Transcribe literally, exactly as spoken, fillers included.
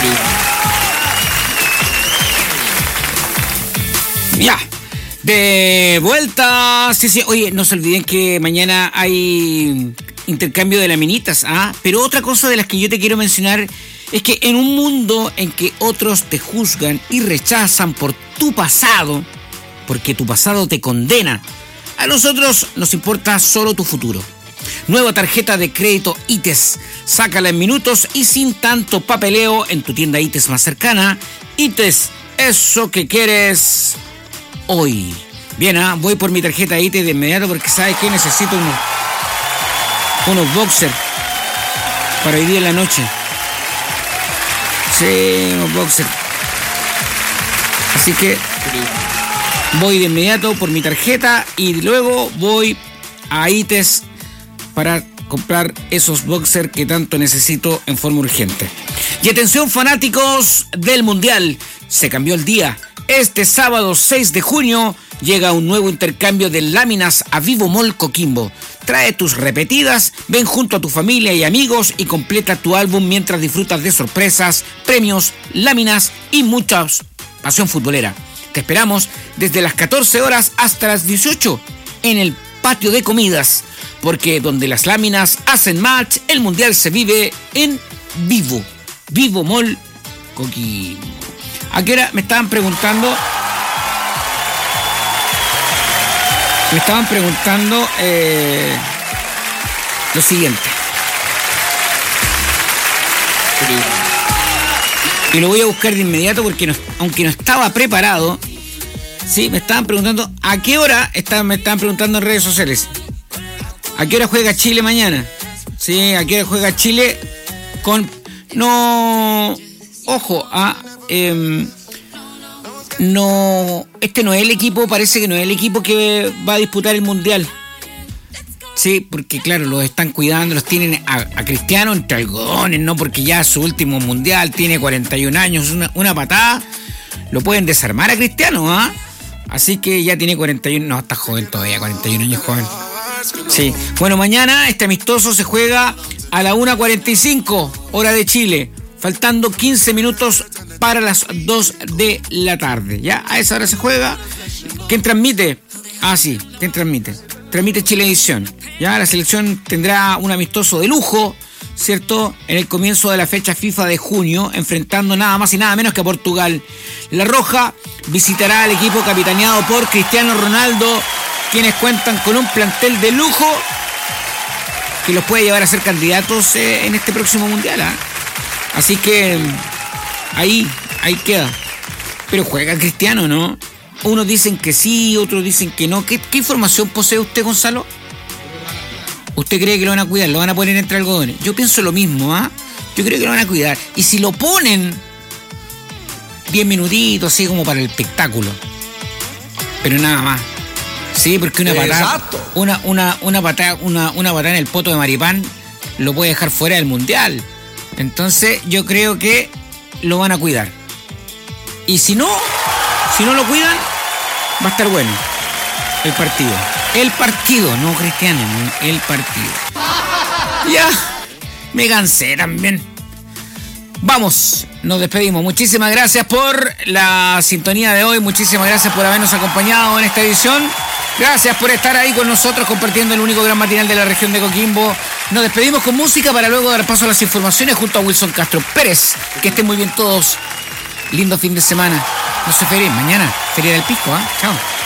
Ya, de vuelta. Sí, sí. Oye, no se olviden que mañana hay intercambio de laminitas, ¿ah? Pero otra cosa de las que yo te quiero mencionar es que en un mundo en que otros te juzgan y rechazan por tu pasado, porque tu pasado te condena, a nosotros nos importa solo tu futuro. Nueva tarjeta de crédito ITES. Sácala en minutos y sin tanto papeleo en tu tienda ITES más cercana. ITES, eso que quieres hoy. Bien, ¿ah? Voy por mi tarjeta ITES de inmediato porque sabes que necesito unos, unos boxers para hoy día en la noche. Sí, unos boxers. Así que voy de inmediato por mi tarjeta y luego voy a ITES para comprar esos boxers que tanto necesito en forma urgente. Y atención, fanáticos del Mundial, se cambió el día. Este sábado seis de junio llega un nuevo intercambio de láminas a Vivo Mall Coquimbo. Trae tus repetidas, ven junto a tu familia y amigos y completa tu álbum mientras disfrutas de sorpresas, premios, láminas y mucha pasión futbolera. Te esperamos desde las catorce horas hasta las dieciocho en el patio de comidas, porque donde las láminas hacen match, el Mundial se vive en vivo. Vivo Mall Coquimbo. ¿A qué hora me estaban preguntando? Me estaban preguntando eh, lo siguiente. Y lo voy a buscar de inmediato porque no, aunque no estaba preparado, sí, me estaban preguntando a qué hora, estaban, me estaban preguntando en redes sociales. ¿A qué hora juega Chile mañana? Sí, ¿a qué hora juega Chile con... No... Ojo, a... Eh, no... Este no es el equipo, parece que no es el equipo que va a disputar el Mundial. Sí, porque claro, los están cuidando, los tienen a, a Cristiano entre algodones, ¿no? Porque ya su último Mundial tiene cuarenta y un años, una, una patada, lo pueden desarmar a Cristiano, ¿ah? Así que ya tiene cuarenta y uno, no, está joven todavía, cuarenta y un años joven. Sí, bueno, mañana este amistoso se juega a la una cuarenta y cinco, hora de Chile, faltando quince minutos para las dos de la tarde. Ya, a esa hora se juega. ¿Quién transmite? Ah, sí, ¿quién transmite? Transmite Chilevisión. Ya, la selección tendrá un amistoso de lujo, ¿cierto? En el comienzo de la fecha FIFA de junio, enfrentando nada más y nada menos que a Portugal. La Roja visitará al equipo capitaneado por Cristiano Ronaldo, quienes cuentan con un plantel de lujo que los puede llevar a ser candidatos eh, en este próximo Mundial, ¿eh? Así que ahí, ahí queda. Pero juega Cristiano, ¿no? Unos dicen que sí, otros dicen que no. ¿Qué, qué información posee usted, Gonzalo? ¿Usted cree que lo van a cuidar? ¿Lo van a poner entre algodones? Yo pienso lo mismo, ¿ah? ¿eh? Yo creo que lo van a cuidar. Y si lo ponen, diez minutitos, así como para el espectáculo. Pero nada más. Sí, porque una patada, una, una, una patada, una, una patada en el poto de Maripán lo puede dejar fuera del Mundial. Entonces yo creo que lo van a cuidar. Y si no, si no lo cuidan, va a estar bueno el partido. El partido, no Cristiano, no, el partido. Ya, me cansé también. Vamos, nos despedimos. Muchísimas gracias por la sintonía de hoy. Muchísimas gracias por habernos acompañado en esta edición. Gracias por estar ahí con nosotros compartiendo el único gran matinal de la región de Coquimbo. Nos despedimos con música para luego dar paso a las informaciones junto a Wilson Castro Pérez. Que estén muy bien todos. Lindo fin de semana. No se feria mañana. Feria del Pisco, ¿ah? ¿eh? Chao.